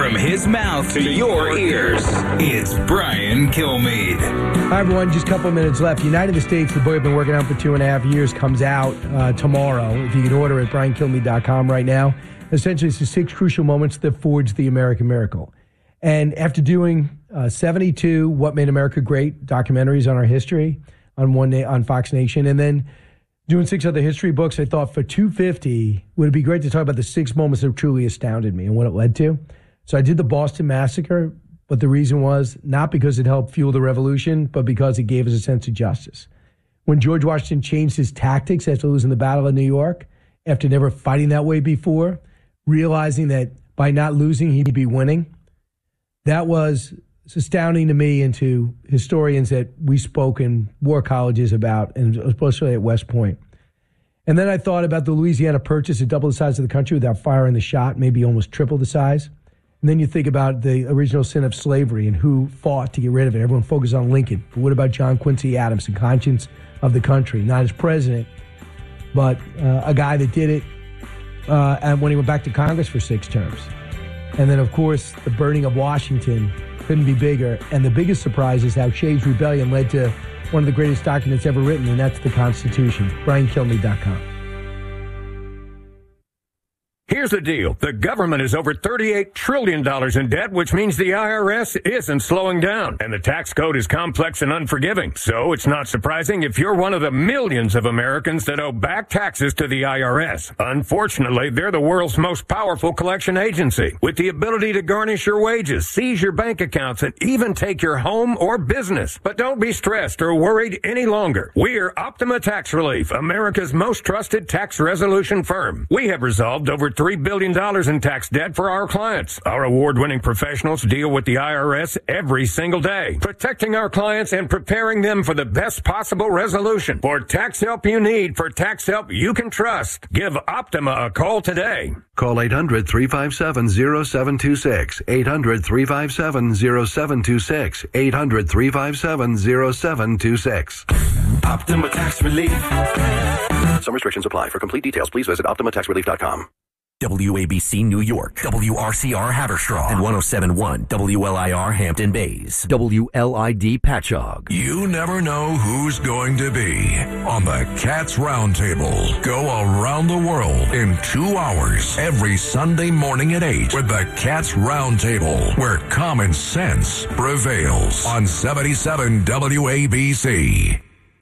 From his mouth to your ears, it's Brian Kilmeade. Hi, everyone. Just a couple of minutes left. United the States, the book I've been working on for 2.5 years, comes out tomorrow. If you can order it, briankilmeade.com right now. Essentially, it's the 6 crucial moments that forged the American miracle. And after doing 72 What Made America Great documentaries on our history on Fox Nation, and then doing 6 other history books, I thought for 250, would it be great to talk about the 6 moments that truly astounded me and what it led to. So I did the Boston Massacre, but the reason was not because it helped fuel the revolution, but because it gave us a sense of justice. When George Washington changed his tactics after losing the Battle of New York, after never fighting that way before, realizing that by not losing, he'd be winning, that was astounding to me and to historians that we spoke in war colleges about, and especially at West Point. And then I thought about the Louisiana Purchase at double the size of the country without firing the shot, maybe almost triple the size. And then you think about the original sin of slavery and who fought to get rid of it. Everyone focused on Lincoln. But what about John Quincy Adams, the conscience of the country? Not as president, but a guy that did it and when he went back to Congress for 6 terms. And then, of course, the burning of Washington couldn't be bigger. And the biggest surprise is how Shays' Rebellion led to one of the greatest documents ever written, and that's the Constitution. briankilmeade.com. Here's the deal. The government is over $38 trillion in debt, which means the IRS isn't slowing down. And the tax code is complex and unforgiving. So it's not surprising if you're one of the millions of Americans that owe back taxes to the IRS. Unfortunately, they're the world's most powerful collection agency, with the ability to garnish your wages, seize your bank accounts, and even take your home or business. But don't be stressed or worried any longer. We're Optima Tax Relief, America's most trusted tax resolution firm. We have resolved over $3 billion in tax debt for our clients. Our award-winning professionals deal with the IRS every single day, protecting our clients and preparing them for the best possible resolution. For tax help you need, for tax help you can trust, give Optima a call today. Call 800-357-0726, 800-357-0726, 800-357-0726. Optima Tax Relief. Some restrictions apply. For complete details, please visit OptimaTaxRelief.com. WABC New York, WRCR Haverstraw, and 107.1 WLIR Hampton Bays, WLID Patchogue. You never know who's going to be on the Cats Roundtable. Go around the world in 2 hours every Sunday morning at 8 with the Cats Roundtable, where common sense prevails on 77 WABC.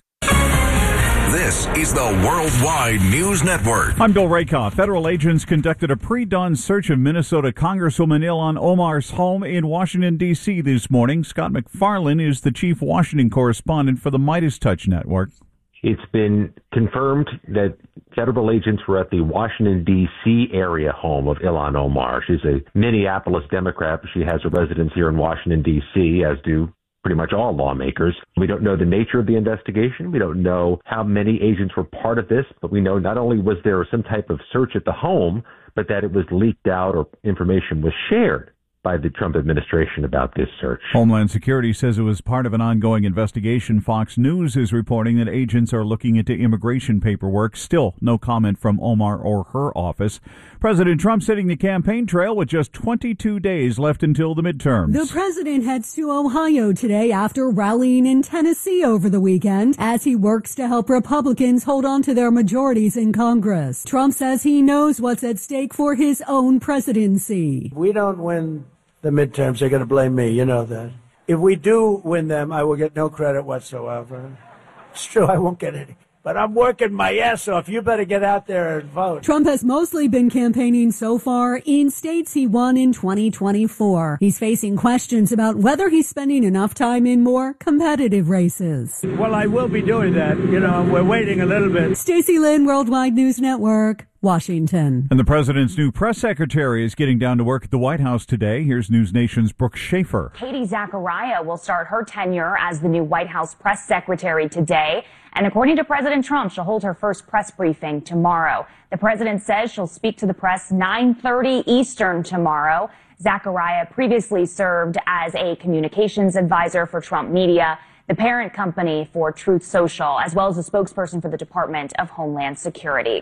This is the Worldwide News Network. I'm Bill Rakoff. Federal agents conducted a pre-dawn search of Minnesota Congresswoman Ilhan Omar's home in Washington, D.C. this morning. Scott McFarlane is the chief Washington correspondent for the Midas Touch Network. It's been confirmed that federal agents were at the Washington, D.C. area home of Ilhan Omar. She's a Minneapolis Democrat, but she has a residence here in Washington, D.C., as do pretty much all lawmakers. We don't know the nature of the investigation. We don't know how many agents were part of this, but we know not only was there some type of search at the home, but that it was leaked out or information was shared by the Trump administration about this search. Homeland Security says it was part of an ongoing investigation. Fox News is reporting that agents are looking into immigration paperwork. Still, no comment from Omar or her office. President Trump setting the campaign trail with just 22 days left until the midterms. The president heads to Ohio today after rallying in Tennessee over the weekend as he works to help Republicans hold on to their majorities in Congress. Trump says he knows what's at stake for his own presidency. We don't win the midterms, they're going to blame me. You know that. If we do win them, I will get no credit whatsoever. It's true, I won't get any. But I'm working my ass off. You better get out there and vote. Trump has mostly been campaigning so far in states he won in 2024. He's facing questions about whether he's spending enough time in more competitive races. Well, I will be doing that. You know, we're waiting a little bit. Stacey Lynn, Worldwide News Network, Washington. And the president's new press secretary is getting down to work at the White House today. Here's News Nation's Brooke Schaefer. Katie Zachariah will start her tenure as the new White House press secretary today. And according to President Trump, she'll hold her first press briefing tomorrow. The president says she'll speak to the press 9:30 Eastern tomorrow. Zachariah previously served as a communications advisor for Trump Media, the parent company for Truth Social, as well as a spokesperson for the Department of Homeland Security.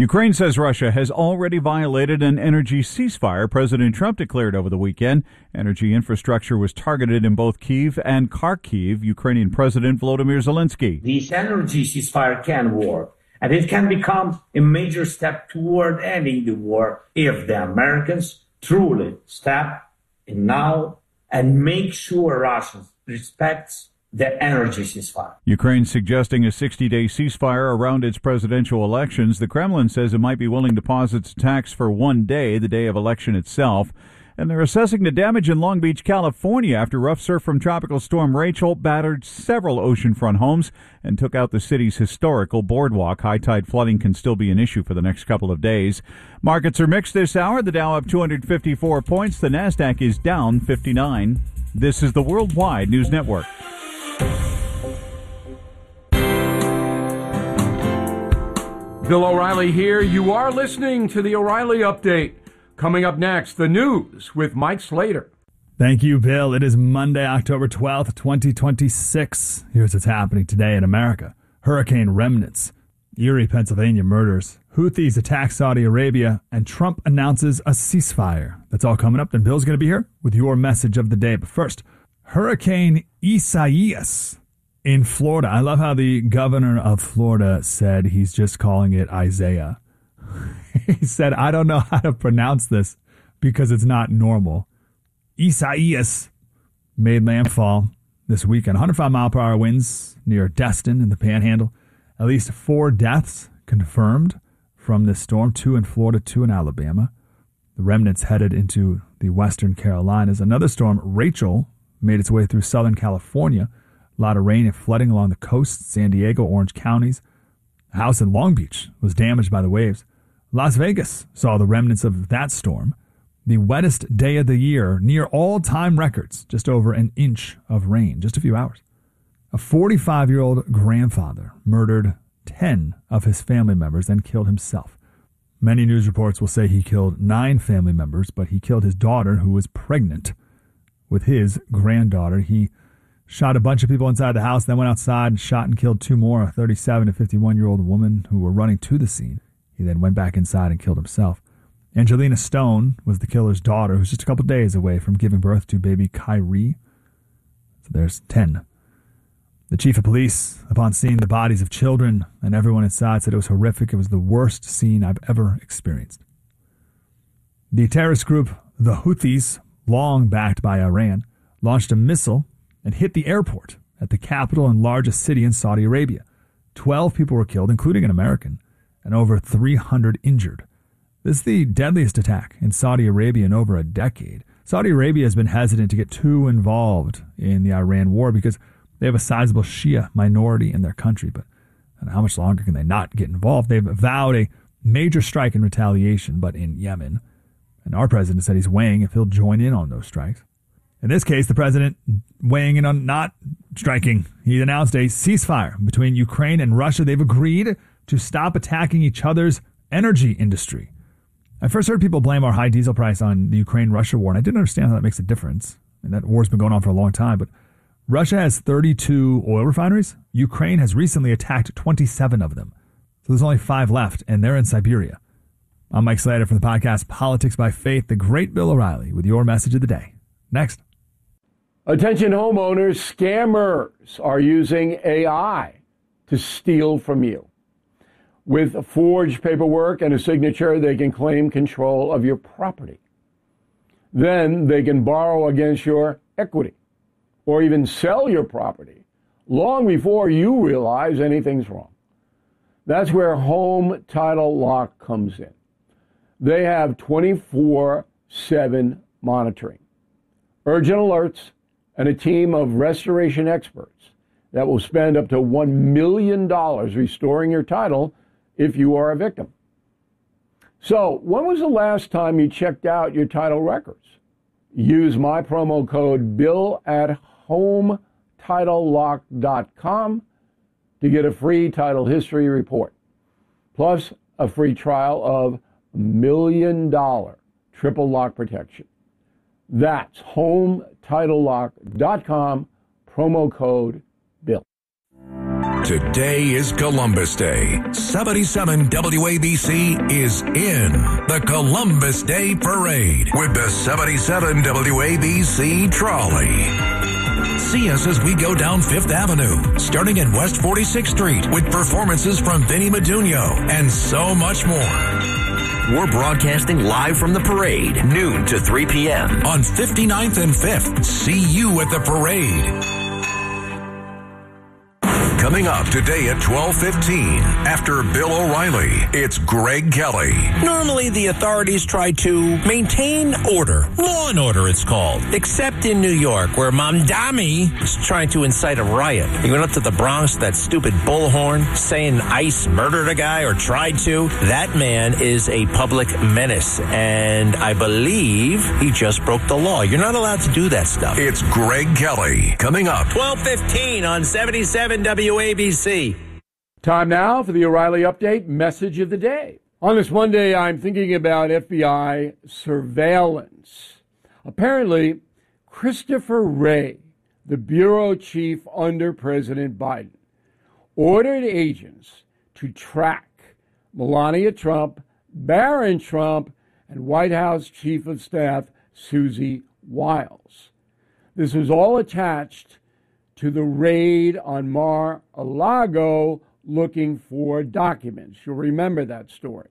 Ukraine says Russia has already violated an energy ceasefire President Trump declared over the weekend. Energy infrastructure was targeted in both Kyiv and Kharkiv. Ukrainian President Volodymyr Zelensky. The energy ceasefire can work, and it can become a major step toward ending the war if the Americans truly step in now and make sure Russia respects the energy ceasefire. Ukraine suggesting a 60-day ceasefire around its presidential elections. The Kremlin says it might be willing to pause its attacks for one day, the day of election itself. And they're assessing the damage in Long Beach, California, after rough surf from Tropical Storm Rachel battered several oceanfront homes and took out the city's historical boardwalk. High tide flooding can still be an issue for the next couple of days. Markets are mixed this hour. The Dow up 254 points. The Nasdaq is down 59. This is the Worldwide News Network. Bill O'Reilly here. You are listening to the O'Reilly Update. Coming up next, the news with Mike Slater. Thank you, Bill. It is Monday, October 12th, 2026. Here's what's happening today in America. Hurricane remnants. Erie, Pennsylvania murders. Houthis attack Saudi Arabia. And Trump announces a ceasefire. That's all coming up. Then Bill's going to be here with your message of the day. But first, Hurricane Isaias in Florida. I love how the governor of Florida said he's just calling it Isaiah. He said, I don't know how to pronounce this because it's not normal. Isaias made landfall this weekend. 105-mile-per-hour winds near Destin in the Panhandle. At least 4 deaths confirmed from this storm, 2 in Florida, 2 in Alabama. The remnants headed into the western Carolinas. Another storm, Rachel, made its way through Southern California. A lot of rain and flooding along the coast, San Diego, Orange counties. A house in Long Beach was damaged by the waves. Las Vegas saw the remnants of that storm. The wettest day of the year, near all-time records, just over an inch of rain, just a few hours. A 45-year-old grandfather murdered 10 of his family members and killed himself. Many news reports will say he killed 9 family members, but he killed his daughter, who was pregnant with his granddaughter. He shot a bunch of people inside the house, then went outside and shot and killed 2 more, a 37 and 51-year-old woman who were running to the scene. He then went back inside and killed himself. Angelina Stone was the killer's daughter, who's just a couple days away from giving birth to baby Kyrie. So there's 10. The chief of police, upon seeing the bodies of children and everyone inside, said it was horrific. It was the worst scene I've ever experienced. The terrorist group, the Houthis, long backed by Iran, launched a missile and hit the airport at the capital and largest city in Saudi Arabia. 12 people were killed, including an American, and over 300 injured. This is the deadliest attack in Saudi Arabia in over a decade. Saudi Arabia has been hesitant to get too involved in the Iran war because they have a sizable Shia minority in their country. But how much longer can they not get involved? They've vowed a major strike in retaliation, but in Yemen. And our president said he's weighing if he'll join in on those strikes. In this case, the president weighing in on not striking. He announced a ceasefire between Ukraine and Russia. They've agreed to stop attacking each other's energy industry. I first heard people blame our high diesel price on the Ukraine-Russia war, and I didn't understand how that makes a difference. And that war's been going on for a long time, but Russia has 32 oil refineries. Ukraine has recently attacked 27 of them. So there's only 5 left, and they're in Siberia. I'm Mike Slater from the podcast Politics by Faith, the great Bill O'Reilly, with your message of the day. Next. Attention homeowners, scammers are using AI to steal from you. With forged paperwork and a signature, they can claim control of your property. Then they can borrow against your equity or even sell your property long before you realize anything's wrong. That's where Home Title Lock comes in. They have 24/7 monitoring, urgent alerts, and a team of restoration experts that will spend up to $1 million restoring your title if you are a victim. So, when was the last time you checked out your title records? Use my promo code BILL at HomeTitleLock.com to get a free title history report, plus a free trial of $1 million triple lock protection. That's HomeTitleLock.com, promo code BILL. Today is Columbus Day. 77 WABC is in the Columbus Day Parade with the 77 WABC Trolley. See us as we go down Fifth Avenue, starting at West 46th Street with performances from Vinnie Madunio and so much more. We're broadcasting live from the parade, noon to 3 p.m. on 59th and 5th. See you at the parade. Coming up today at 12:15, after Bill O'Reilly, it's Greg Kelly. Normally, the authorities try to maintain order. Law and order, it's called. Except in New York, where Mamdani is trying to incite a riot. He went up to the Bronx, that stupid bullhorn, saying ICE murdered a guy or tried to. That man is a public menace, and I believe he just broke the law. You're not allowed to do that stuff. It's Greg Kelly. Coming up. 12:15 on 77 WABC. Time now for the O'Reilly Update Message of the Day. On this Monday, I'm thinking about FBI surveillance. Apparently, Christopher Wray, the bureau chief under President Biden, ordered agents to track Melania Trump, Barron Trump, and White House Chief of Staff Susie Wiles. This was all attached to the raid on Mar-a-Lago looking for documents. You'll remember that story.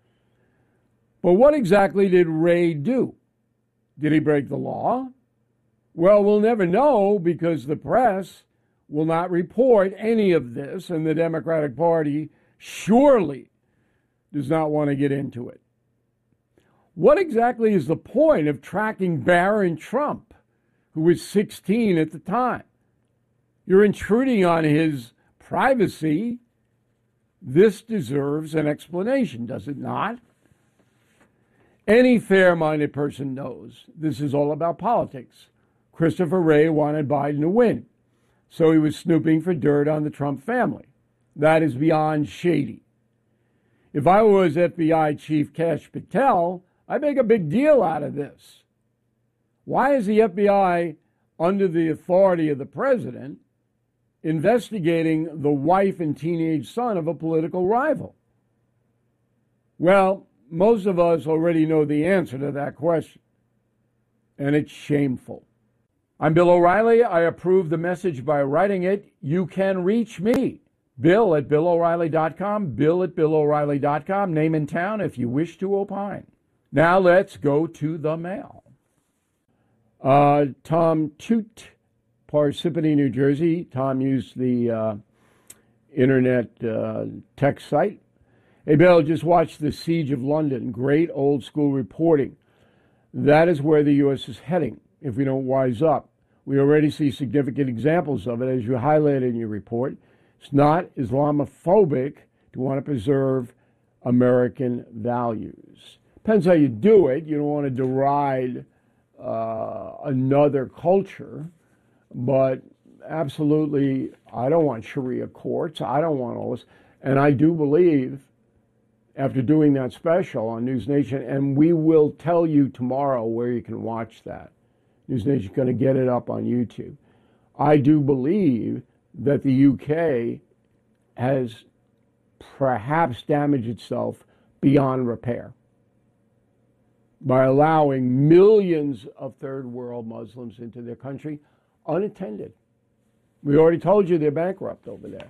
But what exactly did Wray do? Did he break the law? Well, we'll never know because the press will not report any of this, and the Democratic Party surely does not want to get into it. What exactly is the point of tracking Barron Trump, who was 16 at the time? You're intruding on his privacy. This deserves an explanation, does it not? Any fair-minded person knows this is all about politics. Christopher Wray wanted Biden to win, so he was snooping for dirt on the Trump family. That is beyond shady. If I was FBI Chief Kash Patel, I'd make a big deal out of this. Why is the FBI, under the authority of the president, investigating the wife and teenage son of a political rival? Well, most of us already know the answer to that question, and it's shameful. I'm Bill O'Reilly. I approve the message by writing it. You can reach me, Bill at BillO'Reilly.com, Bill at BillO'Reilly.com, name and town if you wish to opine. Now let's go to the mail. Tom Toot, Parsippany, New Jersey. Tom used the internet text site. Hey, Bill, just watched the Siege of London. Great old school reporting. That is where the U.S. is heading if we don't wise up. We already see significant examples of it, as you highlighted in your report. It's not Islamophobic to want to preserve American values. Depends how you do it. You don't want to deride another culture, but absolutely, I don't want Sharia courts. I don't want all this. And I do believe, after doing that special on News Nation, and we will tell you tomorrow where you can watch that. News Nation's going to get it up on YouTube. I do believe that the UK has perhaps damaged itself beyond repair by allowing millions of third world Muslims into their country unattended. We already told you they're bankrupt over there.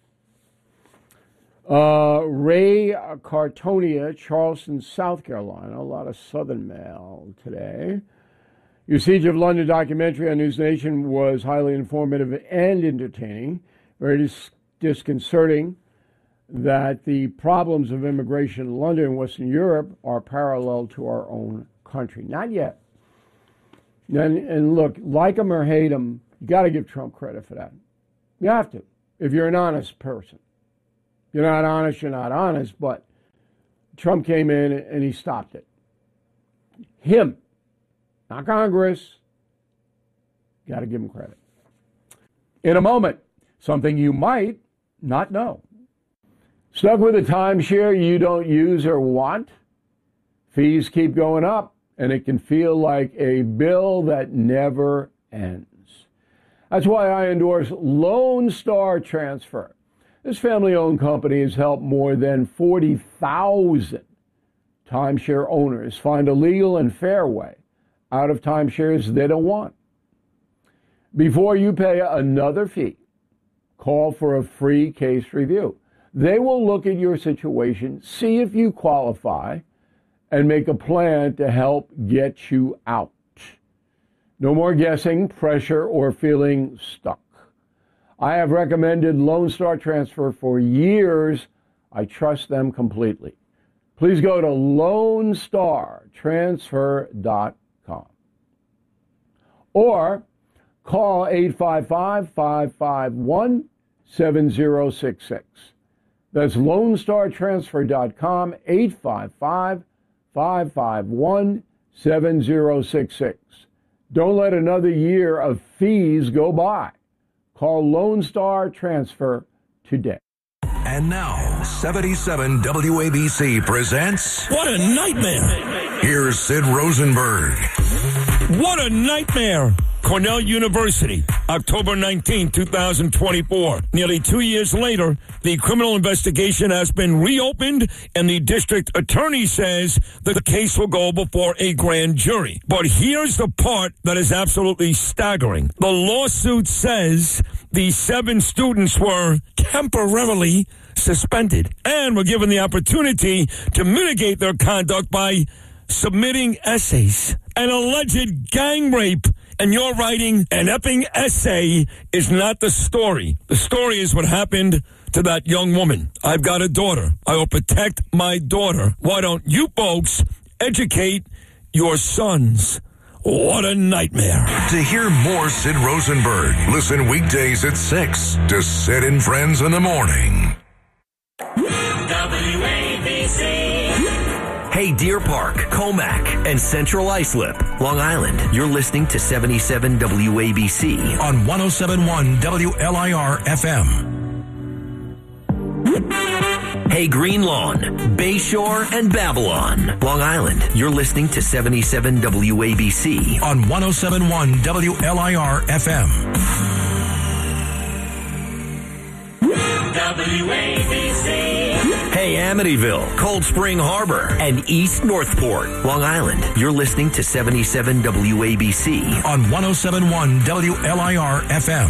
Ray Cartonia, Charleston, South Carolina. A lot of Southern mail today. Your Siege of London documentary on News Nation was highly informative and entertaining. Very disconcerting that the problems of immigration in London and Western Europe are parallel to our own country. Not yet. And look, like him or hate him, you got to give Trump credit for that. You have to, if you're an honest person. You're not honest, but Trump came in and he stopped it. Him, not Congress. Got to give him credit. In a moment, something you might not know. Stuck with a timeshare you don't use or want? Fees keep going up, and it can feel like a bill that never ends. That's why I endorse Lone Star Transfer. This family-owned company has helped more than 40,000 timeshare owners find a legal and fair way out of timeshares they don't want. Before you pay another fee, call for a free case review. They will look at your situation, see if you qualify, and make a plan to help get you out. No more guessing, pressure, or feeling stuck. I have recommended Lone Star Transfer for years. I trust them completely. Please go to LoneStarTransfer.com or call 855-551-7066. That's LoneStarTransfer.com, 855-551-7066. Don't let another year of fees go by. Call Lone Star Transfer today. And now, 77 WABC presents... What a nightmare! Here's Sid Rosenberg. What a nightmare! Cornell University, October 19, 2024. Nearly 2 years later, the criminal investigation has been reopened, and the district attorney says the case will go before a grand jury. But here's the part that is absolutely staggering. The lawsuit says the 7 students were temporarily suspended and were given the opportunity to mitigate their conduct by submitting essays. An alleged gang rape. And you're writing an epping essay is not the story. The story is what happened to that young woman. I've got a daughter. I will protect my daughter. Why don't you folks educate your sons? What a nightmare. To hear more Sid Rosenberg, listen weekdays at 6 to Sid and Friends in the Morning. WABC. Hey, Deer Park, Comac, and Central Islip, Long Island. You're listening to 77 WABC on 107.1 WLIR FM. Hey, Green Lawn, Bayshore, and Babylon, Long Island. You're listening to 77 WABC on 107.1 WLIR FM. WABC. Hey, Amityville, Cold Spring Harbor, and East Northport, Long Island. You're listening to 77 WABC on 107.1 WLIR FM.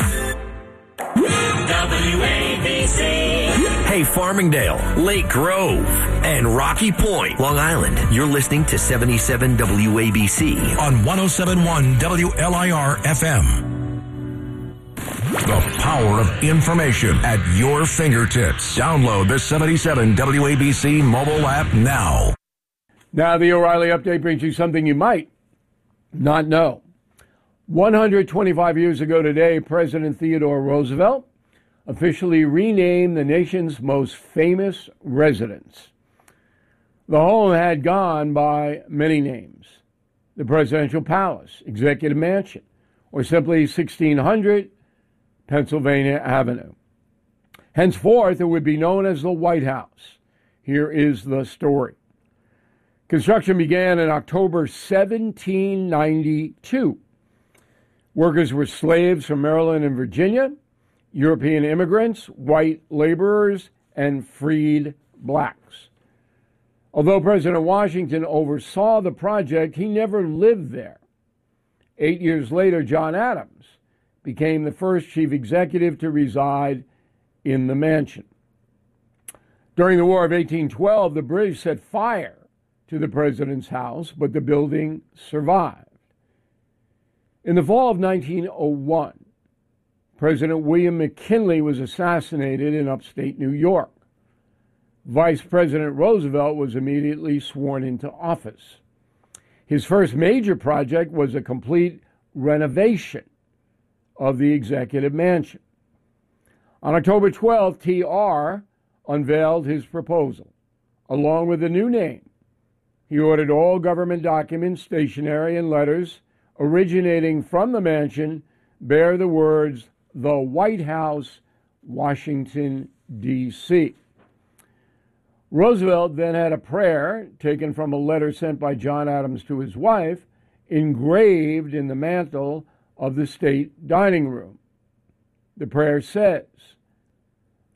WABC. Hey, Farmingdale, Lake Grove, and Rocky Point, Long Island. You're listening to 77 WABC on 107.1 WLIR FM. The power of information at your fingertips. Download the 77 WABC mobile app now. Now the O'Reilly Update brings you something you might not know. 125 years ago today, President Theodore Roosevelt officially renamed the nation's most famous residence. The home had gone by many names: the Presidential Palace, Executive Mansion, or simply 1600 Pennsylvania Avenue. Henceforth, it would be known as the White House. Here is the story. Construction began in October 1792. Workers were slaves from Maryland and Virginia, European immigrants, white laborers, and freed blacks. Although President Washington oversaw the project, he never lived there. 8 years later, John Adams became the first chief executive to reside in the mansion. During the War of 1812, the British set fire to the president's house, but the building survived. In the fall of 1901, President William McKinley was assassinated in upstate New York. Vice President Roosevelt was immediately sworn into office. His first major project was a complete renovation of the Executive Mansion. On October 12th, TR unveiled his proposal. Along with a new name, he ordered all government documents, stationery, and letters originating from the mansion bear the words, "The White House, Washington, D.C." Roosevelt then had a prayer taken from a letter sent by John Adams to his wife, engraved in the mantel of the state dining room. The prayer says,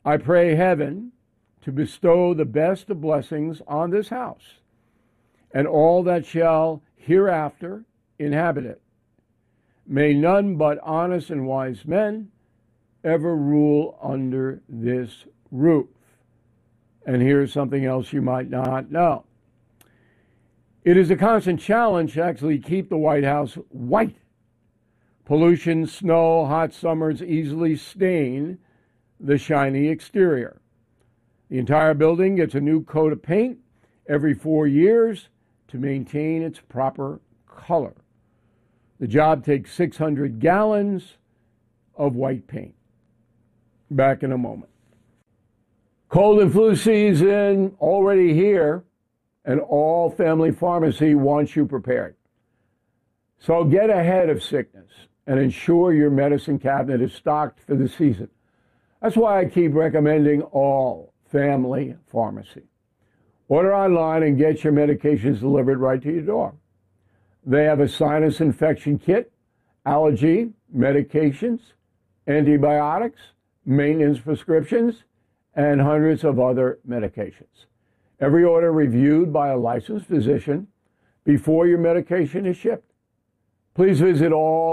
I pray heaven to bestow the best of blessings on this house and all that shall hereafter inhabit it. May none but honest and wise men ever rule under this roof. And here's something else you might not know. It is a constant challenge to actually keep the White House white. Pollution, snow, hot summers easily stain the shiny exterior. The entire building gets a new coat of paint every 4 years to maintain its proper color. The job takes 600 gallons of white paint. Back in a moment. Cold and flu season already here, and All Family Pharmacy wants you prepared. So get ahead of sickness and ensure your medicine cabinet is stocked for the season. That's why I keep recommending All Family Pharmacy. Order online and get your medications delivered right to your door. They have a sinus infection kit, allergy, medications, antibiotics, maintenance prescriptions, and hundreds of other medications. Every order reviewed by a licensed physician before your medication is shipped. Please visit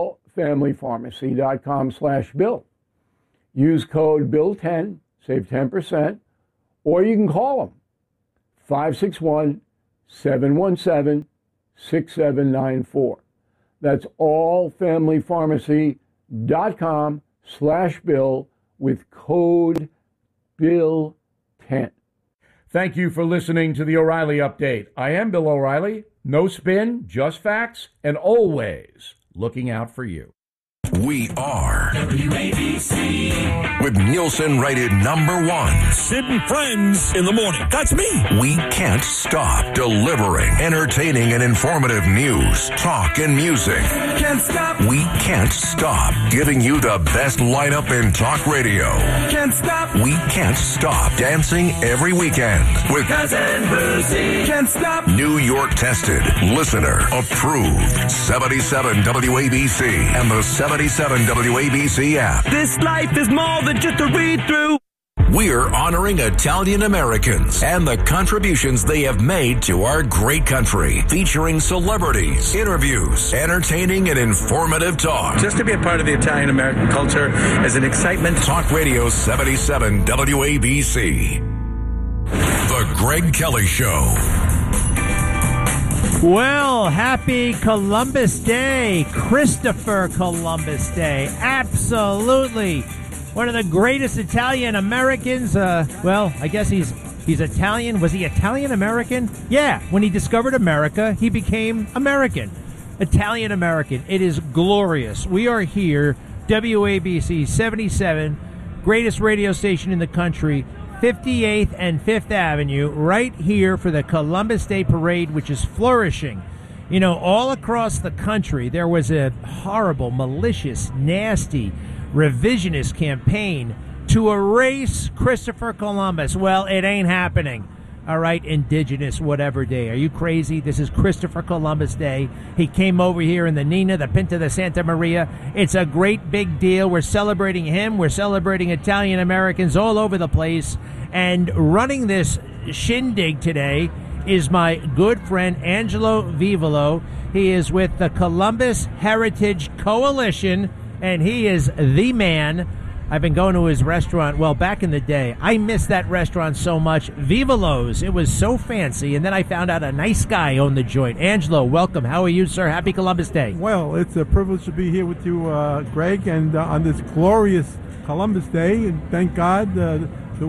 allfamilypharmacy.com/bill. Use code BILL10, save 10%, or you can call them, 561-717-6794. That's allfamilypharmacy.com/bill with code BILL10. Thank you for listening to the O'Reilly Update. I am Bill O'Reilly. No spin, just facts, and always looking out for you. We are WABC. With Nielsen rated #1. Sid and Friends in the morning. That's me. We can't stop delivering entertaining and informative news, talk, and music. Can't stop. We can't stop giving you the best lineup in talk radio. Can't stop. We can't stop dancing every weekend with Cousin Boozy. Can't stop. New York tested, listener approved 77 WABC and the 77 WABC app. This life is more than just a read-through. We're honoring Italian Americans and the contributions they have made to our great country, featuring celebrities, interviews, entertaining and informative talk. Just to be a part of the Italian American culture is an excitement. Talk Radio 77 WABC. The Greg Kelly Show. Well, happy Columbus Day, Christopher Columbus Day. Absolutely. One of the greatest Italian Americans. Well, I guess he's Italian. Was he Italian American? Yeah. When he discovered America, he became American. Italian American. It is glorious. We are here, WABC 77, greatest radio station in the country, 58th and 5th Avenue, right here for the Columbus Day Parade, which is flourishing. You know, all across the country, there was a horrible, malicious, nasty, revisionist campaign to erase Christopher Columbus. Well, it ain't happening. All right, Indigenous whatever day. Are you crazy? This is Christopher Columbus Day. He came over here in the Nina, the Pinta, the Santa Maria. It's a great big deal. We're celebrating him. We're celebrating Italian Americans all over the place. And running this shindig today is my good friend Angelo Vivolo. He is with the Columbus Heritage Coalition, and he is the man. I've been going to his restaurant, well, back in the day. I miss that restaurant so much. Vivolo's. It was so fancy. And then I found out a nice guy owned the joint. Angelo, welcome. How are you, sir? Happy Columbus Day. Well, it's a privilege to be here with you, Greg, and on this glorious Columbus Day. And thank God the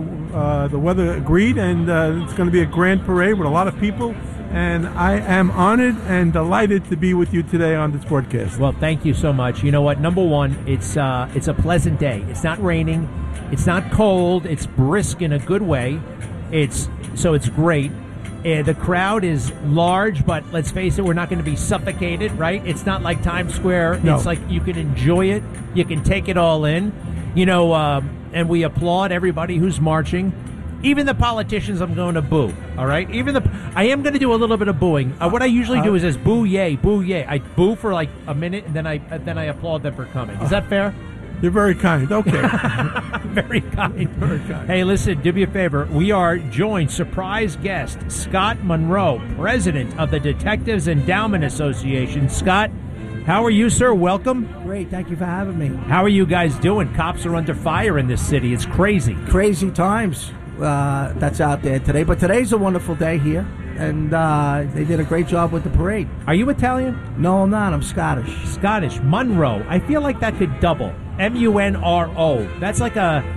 weather agreed, and it's going to be a grand parade with a lot of people. And I am honored and delighted to be with you today on this broadcast. Well, thank you so much. You know what? Number one, it's a pleasant day. It's not raining. It's not cold. It's brisk in a good way. It's great. The crowd is large, but let's face it, we're not going to be suffocated, right? It's not like Times Square. No. It's like you can enjoy it. You can take it all in. You know, and we applaud everybody who's marching. Even the politicians, I'm going to boo. All right. I am going to do a little bit of booing. What I usually do is boo yay, boo yay. I boo for like a minute, and then I applaud them for coming. Is that fair? You're very kind. Okay. Very kind. Very kind. Hey, listen, do me a favor. We are joined, surprise guest, Scott Monroe, president of the Detectives Endowment Association. Scott, how are you, sir? Welcome. Great. Thank you for having me. How are you guys doing? Cops are under fire in this city. It's crazy. Crazy times that's out there today. But today's a wonderful day here. And they did a great job with the parade. Are you Italian? No, I'm not. I'm Scottish. Scottish. Monroe. I feel like that could double. M-U-N-R-O. That's like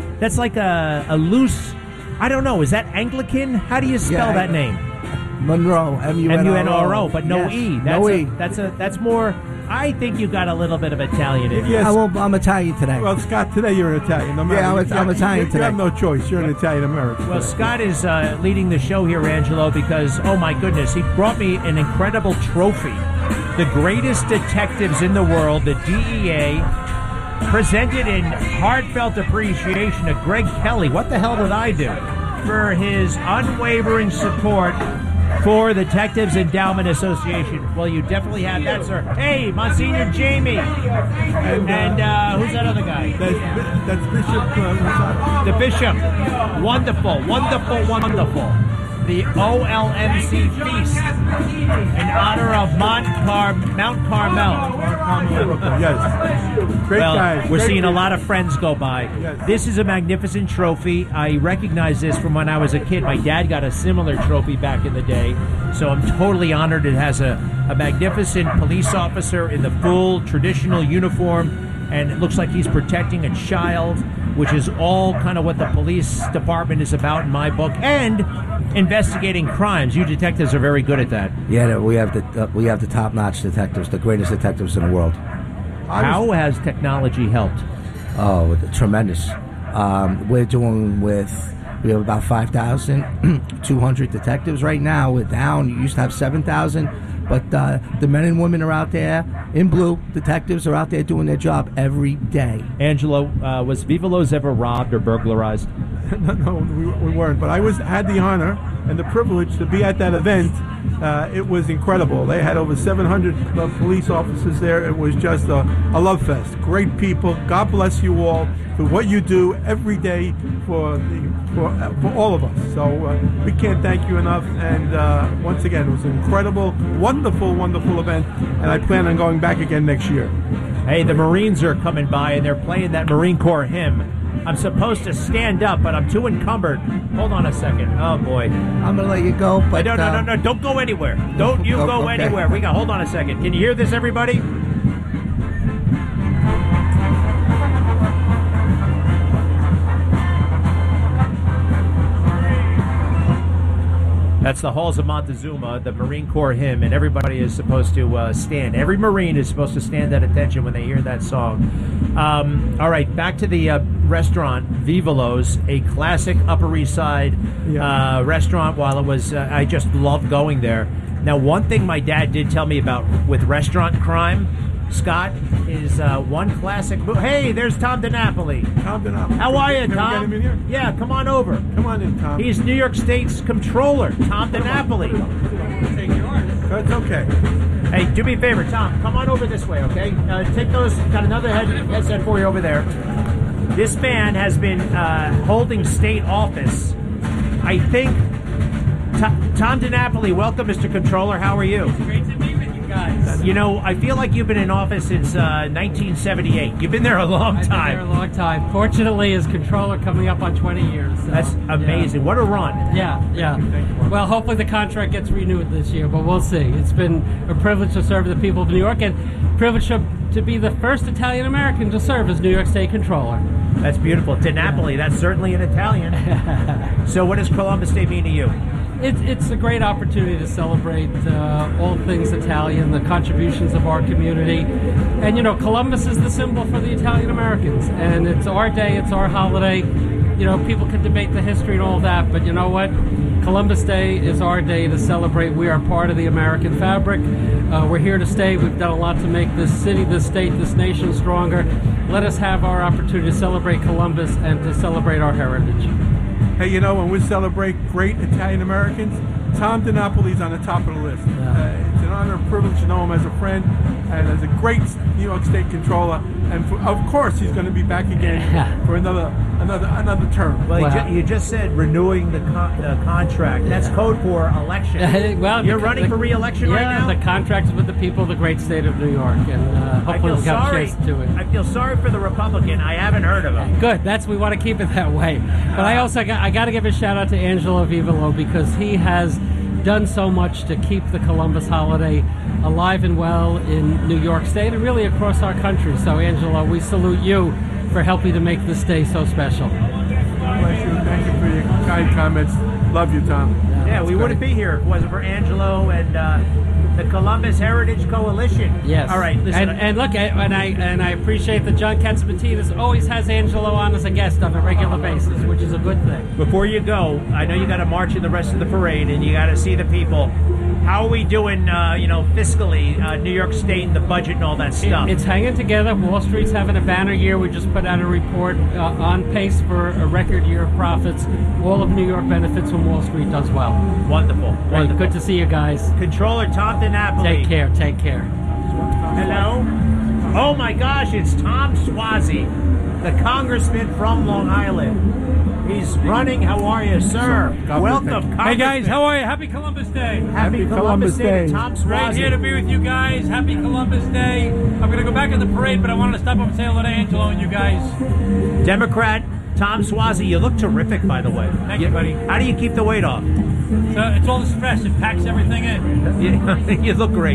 a loose, I don't know, is that Anglican? How do you spell that name? Monroe. M-U-N-R-O. M-U-N-R-O, but no yes. E. No E. That's more, I think you got a little bit of Italian in you. Yes. I'm Italian today. Well, Scott, today you're an Italian. No matter, I'm Italian today. You have no choice. You're an Italian-American. Well, Scott is leading the show here, Angelo, because, oh my goodness, he brought me an incredible trophy. The greatest detectives in the world, the DEA, presented in heartfelt appreciation of Greg Kelly. What the hell did I do? For his unwavering support for the Detectives Endowment Association. Well, you definitely have that, sir. Hey, Monsignor Jamie. And who's that other guy? That's Bishop. The Bishop. Wonderful, wonderful, wonderful. The OLMC Feast in honor of Mount Carmel. Yes. Great guy. We're seeing a lot of friends go by. Yes. This is a magnificent trophy. I recognize this from when I was a kid. My dad got a similar trophy back in the day. So I'm totally honored. It has a magnificent police officer in the full traditional uniform. And it looks like he's protecting a child, which is all kind of what the police department is about in my book. And investigating crimes. You detectives are very good at that. Yeah, we have the top-notch detectives, the greatest detectives in the world. How has technology helped? Oh, tremendous. We have about 5,200 detectives right now. We're down. You used to have 7,000. But the men and women are out there in blue. Detectives are out there doing their job every day. Angelo, was Viva Los ever robbed or burglarized? No, we weren't. But I had the honor and the privilege to be at that event. It was incredible. They had over 700 police officers there. It was just a love fest. Great people. God bless you all for what you do every day for all of us. So we can't thank you enough. And once again, it was an incredible, wonderful, wonderful event. And I plan on going back again next year. Hey, the Marines are coming by and they're playing that Marine Corps hymn. I'm supposed to stand up, but I'm too encumbered. Hold on a second. Oh, boy. I'm going to let you go, but... No. Don't go anywhere. Don't you go anywhere. Hold on a second. Can you hear this, everybody? That's the Halls of Montezuma, the Marine Corps hymn, and everybody is supposed to stand. Every Marine is supposed to stand at attention when they hear that song. All right, back to the restaurant, Viva Los, a classic Upper East Side restaurant. While it was, I just loved going there. Now, one thing my dad did tell me about with restaurant crime, Scott, is one classic movie. Hey, there's Tom DiNapoli. Tom DiNapoli. How are you, Can Tom? we get him in here? Yeah, come on over. Come on in, Tom. He's New York State's comptroller, Tom DiNapoli. Take yours. That's okay. Hey, do me a favor, Tom. Come on over this way, okay? Take those. Got another headset for you over there. This man has been holding state office, I think. Tom DiNapoli, welcome, Mr. Controller. How are you? It's great to be with you guys. You know, I feel like you've been in office since 1978. You've been there a long time. I've been there a long time. Fortunately, as controller, coming up on 20 years. So, that's amazing. Yeah. What a run. Yeah. Well, hopefully the contract gets renewed this year, but we'll see. It's been a privilege to serve the people of New York and privilege to be the first Italian American to serve as New York State Controller. That's beautiful. DiNapoli, that's certainly an Italian. So what does Columbus Day mean to you? It's a great opportunity to celebrate all things Italian, the contributions of our community. And, you know, Columbus is the symbol for the Italian Americans. And it's our day, it's our holiday. You know, people can debate the history and all that, but you know what? Columbus Day is our day to celebrate. We are part of the American fabric. We're here to stay. We've done a lot to make this city, this state, this nation stronger. Let us have our opportunity to celebrate Columbus and to celebrate our heritage. Hey, you know, when we celebrate great Italian Americans, Tom DiNapoli's on the top of the list. It's an honor and privilege to know him as a friend and as a great New York State Controller. And of course, he's going to be back again for another term. Well, you just said renewing the contract. That's code for election. Well, you're running for re-election right now? The contract is with the people of the great state of New York, and hopefully we'll have a chance to do it. I feel sorry for the Republican. I haven't heard of him. Good. We want to keep it that way. But I also got to give a shout out to Angelo Vivolo because he has done so much to keep the Columbus holiday alive and well in New York State and really across our country. So, Angelo, we salute you for helping to make this day so special. God bless you. Thank you for your kind comments. Love you, Tom. Yeah, we wouldn't be here if it wasn't for Angelo and the Columbus Heritage Coalition. Yes. All right. Listen, and look, I appreciate that John Catsimatidis always has Angelo on as a guest on a regular basis, which is a good thing. Before you go, I know you got to march in the rest of the parade, and you got to see the people. How are we doing, fiscally, New York State and the budget and all that stuff? It's hanging together. Wall Street's having a banner year. We just put out a report on pace for a record year of profits. All of New York benefits when Wall Street does well. Wonderful. Good to see you guys. Controller Tom DiNapoli. Take care. Hello. Oh my gosh, it's Tom Suozzi, the congressman from Long Island. He's running. How are you, sir? Welcome. Hey guys, how are you? Happy Columbus Day. Happy Columbus Day to Tom Suozzi. Great here to be with you guys. Happy Columbus Day. I'm going to go back in the parade, but I wanted to stop up and say hello to Angelo and you guys. Democrat Tom Suozzi, you look terrific, by the way. Thank you, buddy. How do you keep the weight off? It's all the stress. It packs everything in. You look great.